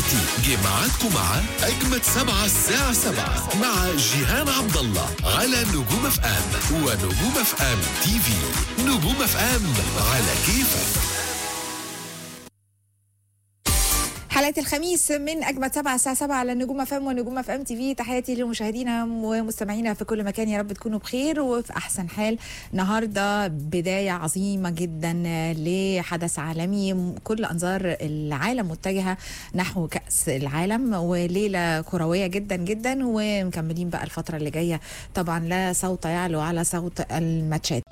دلوقتي جه ميعادكم مع أجمد 7 الساعة 7 مع جيهان عبد الله على نجوم اف ام ونجوم اف ام تي في. نجوم اف ام على كيفك. حلقة الخميس من أجمد 7 الساعة 7 على نجوم اف ام ونجوم اف ام تي في. تحياتي لمشاهدينا ومستمعينا في كل مكان، يا رب تكونوا بخير وفي أحسن حال. النهاردة بداية عظيمة جدا لحدث عالمي، كل أنظار العالم متجهة نحو كأس العالم، وليلة كروية جدا جدا، ومكملين بقى الفترة اللي جاية. طبعا لا صوت يعلو على صوت الماتشات.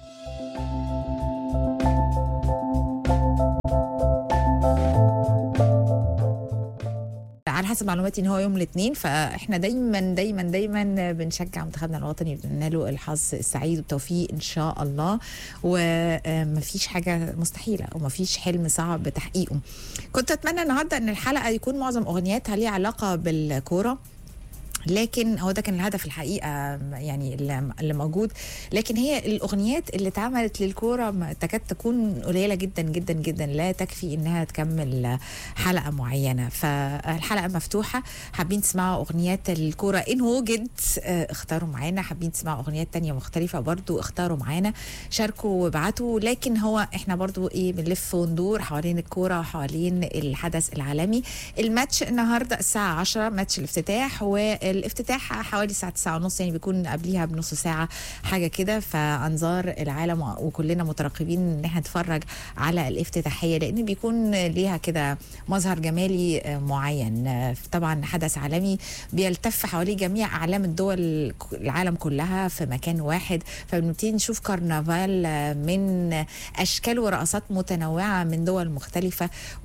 على حسب معلوماتي ان هو يوم الاثنين، فاحنا دايما دايما دايما بنشجع منتخبنا الوطني وبنتمنى له الحظ السعيد والتوفيق ان شاء الله، ومفيش حاجه مستحيله ومفيش حلم صعب تحقيقه. كنت اتمنى النهارده ان الحلقه يكون معظم اغنياتها ليها علاقه بالكوره، لكن هو ده كان الهدف الحقيقه يعني اللي موجود، لكن هي الاغنيات اللي اتعملت للكوره تكاد تكون قليله جدا جدا جدا، لا تكفي انها تكمل حلقه معينه. فالحلقه مفتوحه، حابين تسمعوا اغنيات الكوره ان وجد اختاروا معانا، حابين تسمعوا اغنيات تانية مختلفه برضو اختاروا معانا، شاركوا وابعتوا. لكن هو احنا برضو بنلف وندور حوالين الكوره وحوالين الحدث العالمي. الماتش النهارده الساعه 10 ماتش الافتتاح، الافتتاح حوالي الساعة 9:30، يعني بيكون قبليها بنص ساعة حاجة كده. فأنظار العالم وكلنا مترقبين ان احنا نتفرج على الافتتاحية، لأن بيكون ليها كده مظهر جمالي معين. طبعا حدث عالمي بيلتف حواليه جميع أعلام الدول العالم كلها في مكان واحد، فبنبتدي نشوف كرنفال من أشكال ورقصات متنوعة من دول مختلفة،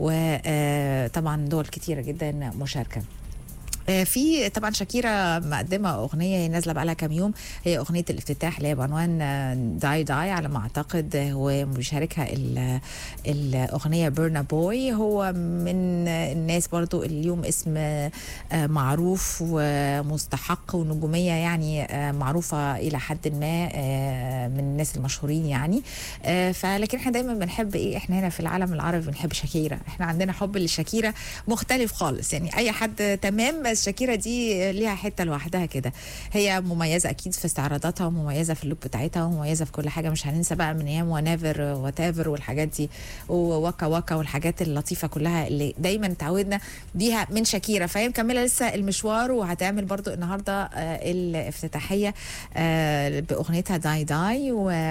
وطبعا دول كتيرة جدا مشاركة. في طبعا شاكيرا مقدمه اغنيه هي نازله بقى لها كام يوم، هي اغنيه الافتتاح اللي هي بعنوان داي داي على ما اعتقد، ومشاركها الاغنيه بيرنا بوي. هو من الناس برضو اليوم اسم معروف ومستحق ونجوميه، يعني معروفه الى حد ما من الناس المشهورين يعني. فلكن احنا دايما بنحب احنا هنا في العالم العربي بنحب شاكيرا، احنا عندنا حب للشاكيرا مختلف خالص، يعني اي حد تمام، بس شاكيرا دي ليها حته لوحدها كده. هي مميزه اكيد في استعراضاتها، ومميزه في اللوك بتاعتها، ومميزه في كل حاجه. مش هننسى بقى من ايام ونيفر واتافر والحاجات دي، ووكا وكا والحاجات اللطيفه كلها اللي دايما تعودنا بيها من شاكيرا. فهي مكمله لسه المشوار، وهتعمل برضو النهارده الافتتاحيه باغنيتها داي داي.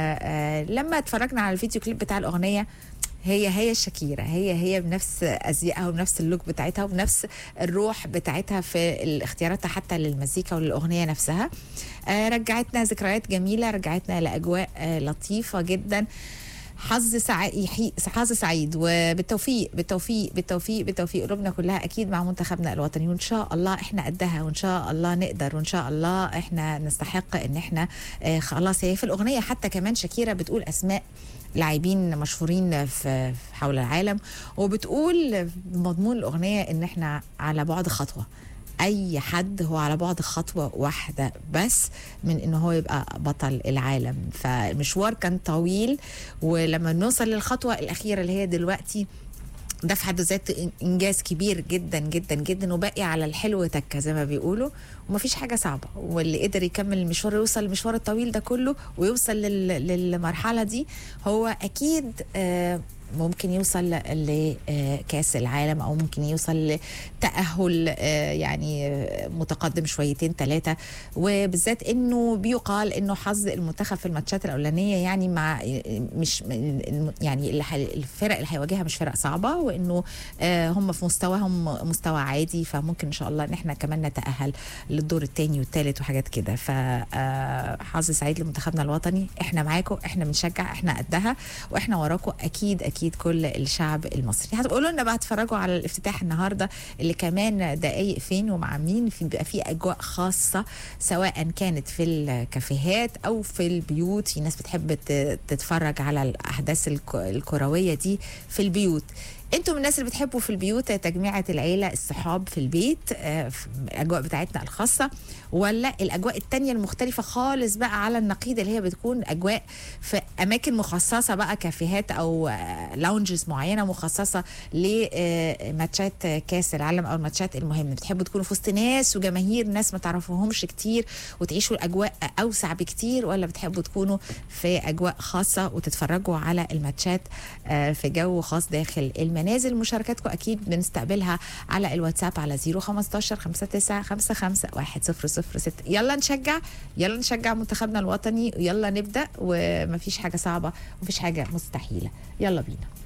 ولما اتفرجنا على الفيديو كليب بتاع الاغنيه، هي الشاكيرا، هي بنفس ازيائها وبنفس اللوك بتاعتها وبنفس الروح بتاعتها في الاختيارات حتى للمزيكا وللاغنيه نفسها. رجعتنا ذكريات جميله، رجعتنا لاجواء لطيفه جدا. حظ سعيد وبالتوفيق بالتوفيق بالتوفيق بالتوفيق. قلوبنا كلها اكيد مع منتخبنا الوطني، وان شاء الله احنا قدها، وان شاء الله نقدر، وان شاء الله احنا نستحق ان احنا خلاص. هي في الاغنيه حتى كمان شاكيرا بتقول اسماء لاعبين مشهورين في حول العالم، وبتقول بمضمون الاغنيه ان احنا على بعد خطوه، اي حد هو على بعد خطوه واحده بس من انه هو يبقى بطل العالم. فالمشوار كان طويل، ولما نوصل للخطوه الاخيره اللي هي دلوقتي، ده في حد ذاته انجاز كبير جدا جدا جدا، وباقي على الحلو تكه زي ما بيقولوا، ومفيش حاجه صعبه. واللي قدر يكمل المشوار، يوصل المشوار الطويل ده كله ويوصل للمرحله دي، هو اكيد ممكن يوصل لكاس العالم، او ممكن يوصل لتأهل يعني متقدم شويتين ثلاثه. وبالذات انه بيقال انه حظ المنتخب في الماتشات الاولانيه يعني مع مش يعني الفرق اللي هيواجهها مش فرق صعبه، وانه هم في مستواهم مستوى عادي، فممكن ان شاء الله ان احنا كمان نتأهل للدور الثاني والثالث وحاجات كده. فحظ سعيد لمنتخبنا الوطني، احنا معاكم، احنا بنشجع، احنا قدها، واحنا وراكم اكيد كل الشعب المصري. هتقولوا لنا بقى اتفرجوا على الافتتاح النهارده اللي كمان دقايق فين ومع مين، بيبقى فيه اجواء خاصه سواء كانت في الكافيهات او في البيوت. في ناس بتحب تتفرج على الاحداث الكرويه دي في البيوت. انتم من الناس اللي بتحبوا في البيوت تجميعة العيلة الصحاب في البيت في الأجواء بتاعتنا الخاصة، ولا الأجواء التانية المختلفة خالص بقى على النقيض اللي هي بتكون أجواء في أماكن مخصصة بقى كافيهات أو لاونجز معينة مخصصة لماتشات كاس العالم أو الماتشات المهمة؟ بتحبوا تكونوا في وسط ناس وجماهير ناس ما تعرفوهمش كتير وتعيشوا الأجواء أوسع بكتير، ولا بتحبوا تكونوا في أجواء خاصة وتتفرجوا على الماتشات في جو خاص داخل المنازل؟ مشاركاتكم أكيد بنستقبلها على الواتساب على 015 59 55 1006. يلا نشجع منتخبنا الوطني، يلا نبدأ، ومفيش حاجة صعبة ومفيش حاجة مستحيلة. يلا بينا.